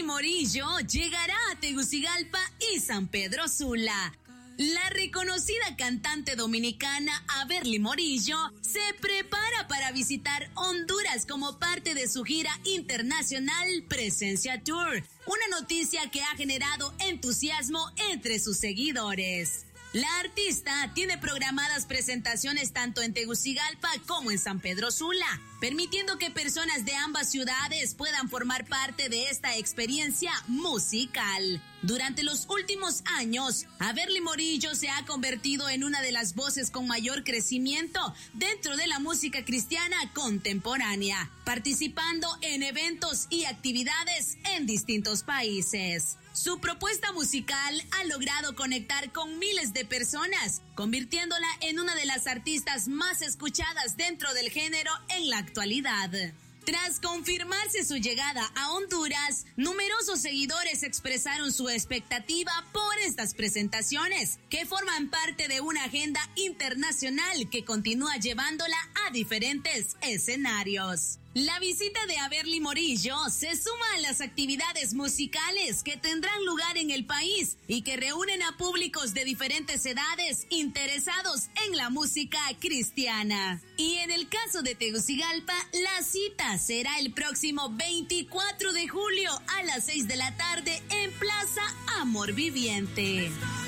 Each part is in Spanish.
Averly Morillo llegará a Tegucigalpa y San Pedro Sula. La reconocida cantante dominicana Averly Morillo se prepara para visitar Honduras como parte de su gira internacional Presencia Tour, una noticia que ha generado entusiasmo entre sus seguidores. La artista tiene programadas presentaciones tanto en Tegucigalpa como en San Pedro Sula, permitiendo que personas de ambas ciudades puedan formar parte de esta experiencia musical. Durante los últimos años, Averly Morillo se ha convertido en una de las voces con mayor crecimiento dentro de la música cristiana contemporánea, participando en eventos y actividades en distintos países. Su propuesta musical ha logrado conectar con miles de personas, convirtiéndola en una de las artistas más escuchadas dentro del género en la actualidad. Tras confirmarse su llegada a Honduras, numerosos seguidores expresaron su expectativa por estas presentaciones, que forman parte de una agenda internacional que continúa llevándola a diferentes escenarios. La visita de Averly Morillo se suma a las actividades musicales que tendrán lugar en el país y que reúnen a públicos de diferentes edades interesados en la música cristiana. Y en el caso de Tegucigalpa, la cita será el próximo 24 de julio a las 6 de la tarde en Plaza Amor Viviente.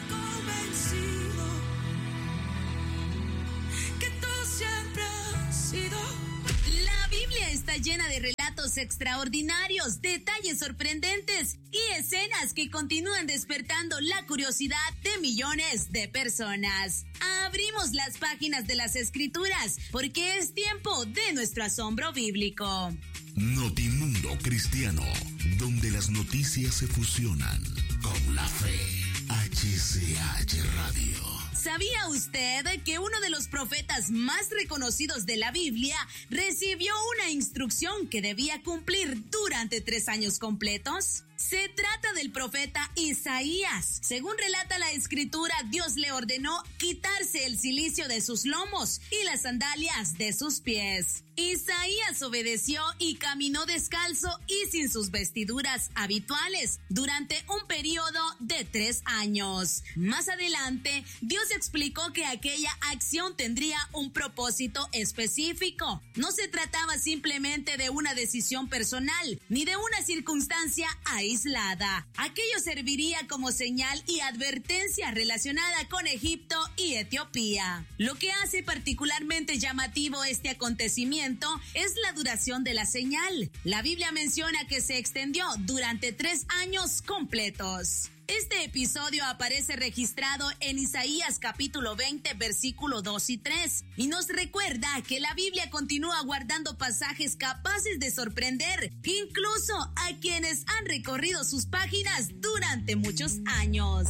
La Biblia está llena de relatos extraordinarios, detalles sorprendentes y escenas que continúan despertando la curiosidad de millones de personas. Abrimos las páginas de las Escrituras porque es tiempo de nuestro asombro bíblico. Notimundo Cristiano, donde las noticias se fusionan con la fe. HCH Radio. ¿Sabía usted que uno de los profetas más reconocidos de la Biblia recibió una instrucción que debía cumplir durante 3 años completos? Se trata del profeta Isaías. Según relata la escritura, Dios le ordenó quitarse el cilicio de sus lomos y las sandalias de sus pies. Isaías obedeció y caminó descalzo y sin sus vestiduras habituales durante un periodo de 3 años. Más adelante, Dios explicó que aquella acción tendría un propósito específico. No se trataba simplemente de una decisión personal, ni de una circunstancia aislada. Aquello serviría como señal y advertencia relacionada con Egipto y Etiopía. Lo que hace particularmente llamativo este acontecimiento es la duración de la señal. La Biblia menciona que se extendió durante 3 años completos. Este episodio aparece registrado en Isaías capítulo 20, versículo 2 y 3, y nos recuerda que la Biblia continúa guardando pasajes capaces de sorprender, incluso a quienes han recorrido sus páginas durante muchos años.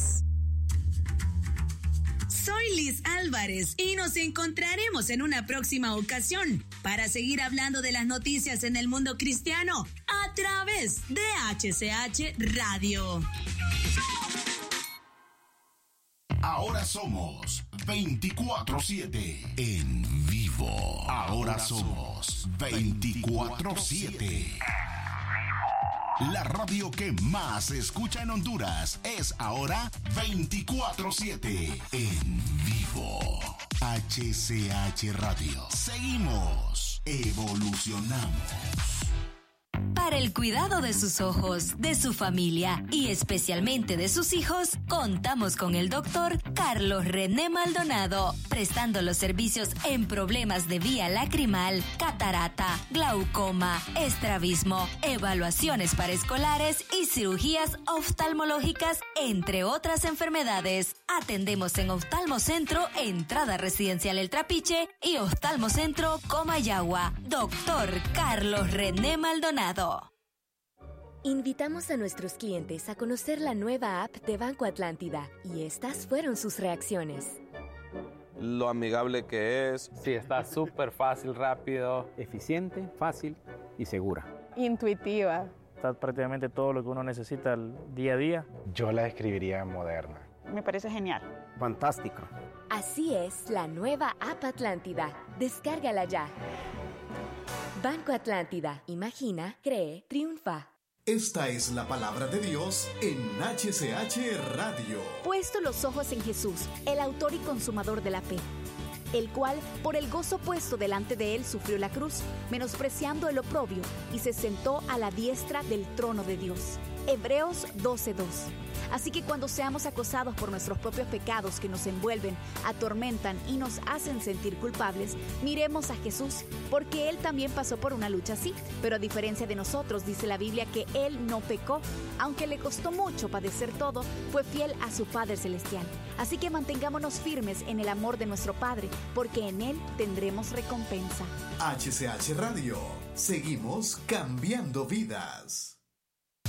Soy Liz Álvarez y nos encontraremos en una próxima ocasión para seguir hablando de las noticias en el mundo cristiano a través de HCH Radio. Ahora somos 24/7 en vivo. Ahora somos 24/7. La radio que más se escucha en Honduras es ahora 24/7 en vivo. HCH Radio. Seguimos, evolucionamos. Para el cuidado de sus ojos, de su familia y especialmente de sus hijos, contamos con el doctor Carlos René Maldonado, prestando los servicios en problemas de vía lacrimal, catarata, glaucoma, estrabismo, evaluaciones para escolares y cirugías oftalmológicas, entre otras enfermedades. Atendemos en Oftalmocentro, Entrada Residencial El Trapiche y Oftalmocentro Comayagua. Doctor Carlos René Maldonado. Invitamos a nuestros clientes a conocer la nueva app de Banco Atlántida y estas fueron sus reacciones. Lo amigable que es. Sí, está súper fácil, rápido, eficiente, fácil y segura. Intuitiva. Está prácticamente todo lo que uno necesita el día a día. Yo la describiría moderna. Me parece genial. Fantástico. Así es la nueva app Atlántida. Descárgala ya. Banco Atlántida. Imagina, cree, triunfa. Esta es la palabra de Dios en HCH Radio. Puesto los ojos en Jesús, el autor y consumador de la fe, el cual, por el gozo puesto delante de él, sufrió la cruz, menospreciando el oprobio, y se sentó a la diestra del trono de Dios. Hebreos 12:2. Así que cuando seamos acosados por nuestros propios pecados que nos envuelven, atormentan y nos hacen sentir culpables, miremos a Jesús, porque Él también pasó por una lucha así. Pero a diferencia de nosotros, dice la Biblia que Él no pecó. Aunque le costó mucho padecer todo, fue fiel a su Padre Celestial. Así que mantengámonos firmes en el amor de nuestro Padre, porque en Él tendremos recompensa. HCH Radio. Seguimos cambiando vidas.